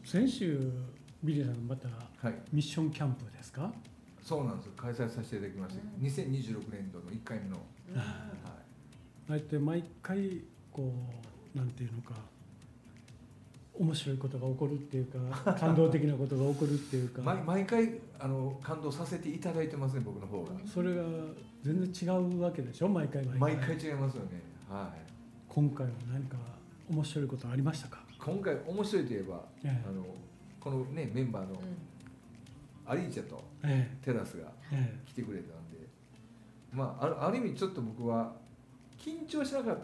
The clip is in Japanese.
先週ビリーさんまたはい、 ミッションキャンプですか？ そうなんですよ。開催させていただきまして、2026年度の1回目の、はああやって毎回こうなんていうのか面白いことが起こるっていうか感動的なことが起こるっていうか毎回感動させていただいてますね、僕の方が。 それが全然違うわけでしょ、毎回毎回違いますよね。はい。 今回は何か面白いことありましたか？ 今回面白いといえば、 ええこのねメンバーのアリーチャとえテラスがええ来てくれたんで、まあある意味ちょっと僕は緊張しなかった